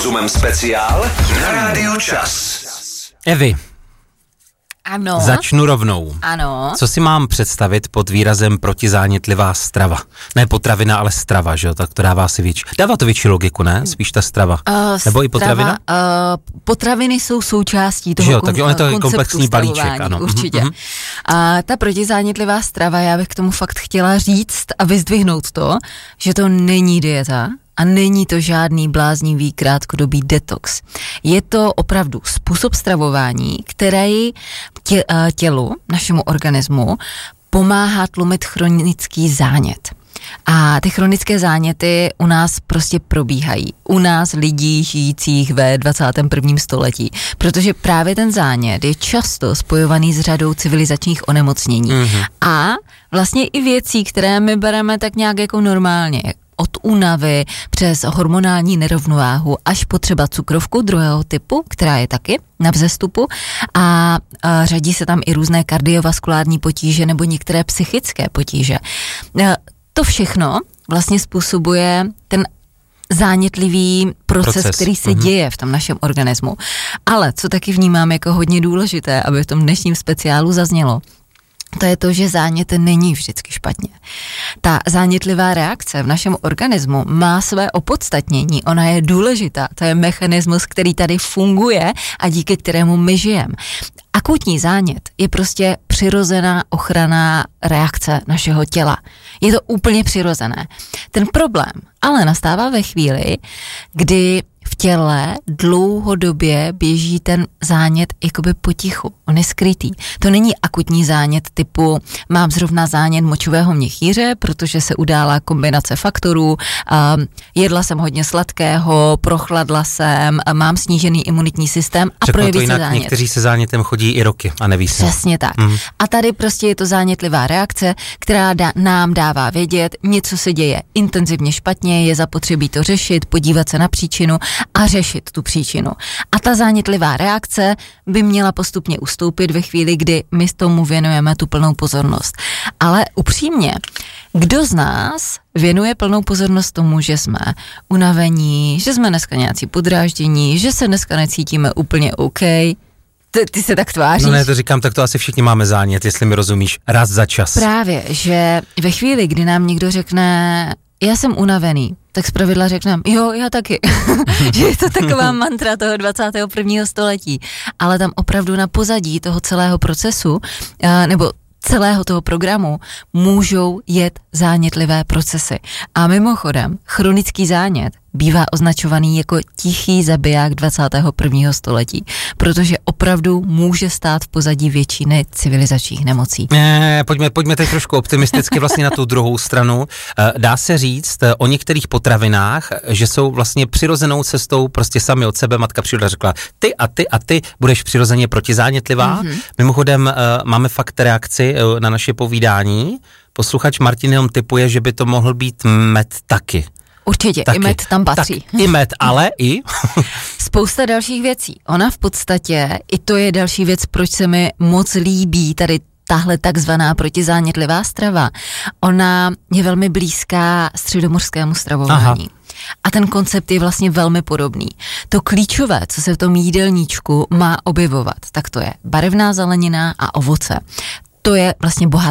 Zumem speciál na Rádiu Čas. Evi. Ano. Začnu rovnou. Ano. Co si mám představit pod výrazem protizánětlivá strava? Ne potravina, ale strava, že jo? Tak to dává si větší. Dává to větší logiku, ne? Spíš ta strava. Nebo i potravina? Potraviny jsou součástí toho jo, tak je to komplexní balíček, ano. Určitě. A ta protizánětlivá strava, já bych k tomu fakt chtěla říct a vyzdvihnout to, že to není dieta. A není to žádný bláznivý krátkodobý detox. Je to opravdu způsob stravování, který tělu, našemu organismu, pomáhá tlumit chronický zánět. A ty chronické záněty u nás prostě probíhají. U nás lidí žijících ve 21. století. Protože právě ten zánět je často spojovaný s řadou civilizačních onemocnění. Mm-hmm. A vlastně i věcí, které my bereme tak nějak jako normálně. Od únavy přes hormonální nerovnováhu až po třeba cukrovku druhého typu, která je taky na vzestupu a řadí se tam i různé kardiovaskulární potíže nebo některé psychické potíže. To všechno vlastně způsobuje ten zánětlivý proces, který se děje v tom našem organismu. Ale co taky vnímám jako hodně důležité, aby v tom dnešním speciálu zaznělo, to je to, že zánět není vždycky špatně. Ta zánětlivá reakce v našem organismu má své opodstatnění, ona je důležitá, to je mechanismus, který tady funguje a díky kterému my žijeme. Akutní zánět je prostě přirozená ochranná reakce našeho těla. Je to úplně přirozené. Ten problém ale nastává ve chvíli, kdy v těle dlouhodobě běží ten zánět jakoby potichu. On je skrytý. To není akutní zánět typu mám zrovna zánět močového měchýře, protože se udála kombinace faktorů, jedla jsem hodně sladkého, prochladla jsem, mám snížený imunitní systém a projeví se zánět. Někteří se zánětem chodí i roky a neví se. Přesně tak. A tady prostě je to zánětlivá reakce, která nám dává vědět, něco se děje intenzivně špatně, je zapotřebí to řešit, podívat se na příčinu a řešit tu příčinu. A ta zánětlivá reakce by měla postupně ustoupit ve chvíli, kdy my tomu věnujeme tu plnou pozornost. Ale upřímně, kdo z nás věnuje plnou pozornost tomu, že jsme unavení, že jsme dneska nějací podráždění, že se dneska necítíme úplně OK? Ty se tak tváříš? No ne, to říkám, tak to asi všichni máme zánět, jestli mi rozumíš, raz za čas. Právě, že ve chvíli, kdy nám někdo řekne já jsem unavený, tak zpravidla řekneme, jo, já taky. Že je to taková mantra toho 21. století. Ale tam opravdu na pozadí toho celého procesu, nebo celého toho programu můžou jet zánětlivé procesy. A mimochodem, chronický zánět bývá označovaný jako tichý zabiják 21. století, protože opravdu může stát v pozadí většiny civilizačních nemocí. Pojďme teď trošku optimisticky vlastně na tu druhou stranu. Dá se říct o některých potravinách, že jsou vlastně přirozenou cestou prostě sami od sebe. Matka příroda řekla, ty budeš přirozeně protizánětlivá. Mm-hmm. Mimochodem máme fakt reakci na naše povídání. Posluchač Martin jenom tipuje, že by to mohl být med taky. Určitě, taky. I med tam patří. Tak, i med, ale i... Spousta dalších věcí. Ona v podstatě, i to je další věc, proč se mi moc líbí tady tahle takzvaná protizánětlivá strava. Ona je velmi blízká středomořskému stravování. Aha. A ten koncept je vlastně velmi podobný. To klíčové, co se v tom jídelníčku má objevovat, tak to je barevná zelenina a ovoce. To je vlastně bohatá